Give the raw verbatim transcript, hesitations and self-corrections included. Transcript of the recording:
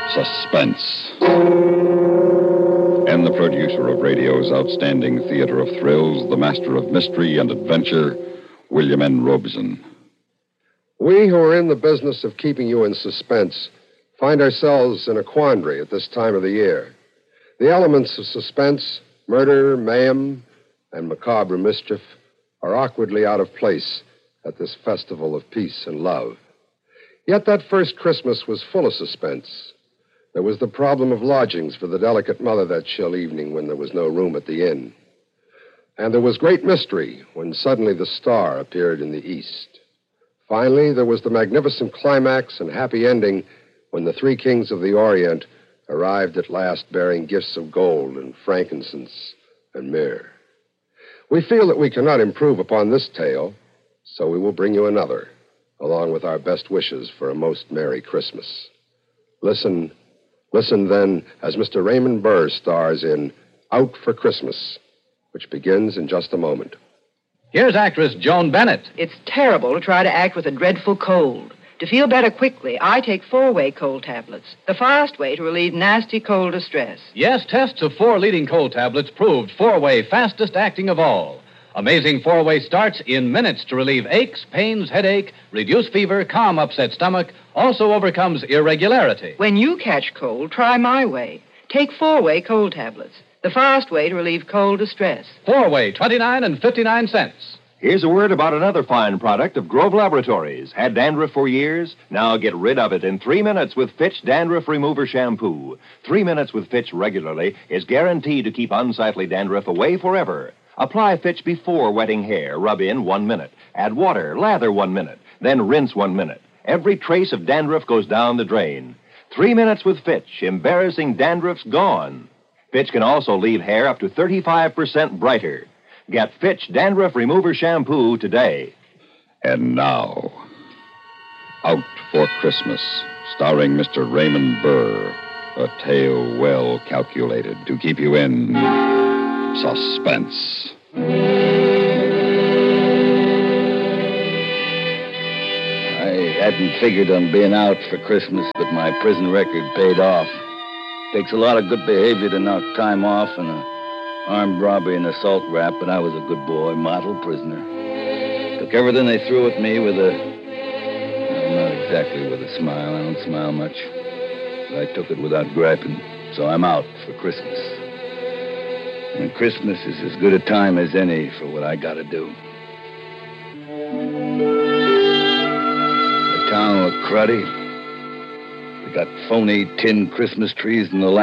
Suspense. And the producer of radio's outstanding theater of thrills, the master of mystery and adventure, William N. Robeson. We who are in the business of keeping you in suspense find ourselves in a quandary at this time of the year. The elements of suspense, murder, mayhem, and macabre mischief are awkwardly out of place at this festival of peace and love. Yet that first Christmas was full of suspense. There was the problem of lodgings for the delicate mother that chill evening when there was no room at the inn. And there was great mystery when suddenly the star appeared in the east. Finally, there was the magnificent climax and happy ending when the three kings of the Orient arrived at last bearing gifts of gold and frankincense and myrrh. We feel that we cannot improve upon this tale, so we will bring you another, along with our best wishes for a most Merry Christmas. Listen, listen then as Mister Raymond Burr stars in Out for Christmas, which begins in just a moment. Here's actress Joan Bennett. It's terrible to try to act with a dreadful cold. To feel better quickly, I take four-way cold tablets, the fast way to relieve nasty cold distress. Yes, tests of four leading cold tablets proved four-way fastest acting of all. Amazing four-way starts in minutes to relieve aches, pains, headache, reduce fever, calm upset stomach, also overcomes irregularity. When you catch cold, try my way. Take four-way cold tablets, the fast way to relieve cold distress. Four-way, twenty-nine and fifty-nine cents. Here's a word about another fine product of Grove Laboratories. Had dandruff for years? Now get rid of it in three minutes with Fitch Dandruff Remover Shampoo. Three minutes with Fitch regularly is guaranteed to keep unsightly dandruff away forever. Apply Fitch before wetting hair. Rub in one minute. Add water. Lather one minute. Then rinse one minute. Every trace of dandruff goes down the drain. Three minutes with Fitch. Embarrassing dandruff's gone. Fitch can also leave hair up to thirty-five percent brighter. Get Fitch Dandruff Remover Shampoo today. And now, Out for Christmas, starring Mister Raymond Burr, a tale well calculated to keep you in suspense. I hadn't figured on being out for Christmas, but my prison record paid off. Takes a lot of good behavior to knock time off and a armed robbery and assault rap, but I was a good boy, model prisoner. Took everything they threw at me with a... well, not exactly with a smile. I don't smile much. But I took it without griping. So I'm out for Christmas. And Christmas is as good a time as any for what I gotta do. The town looked cruddy. We got phony tin Christmas trees in the land.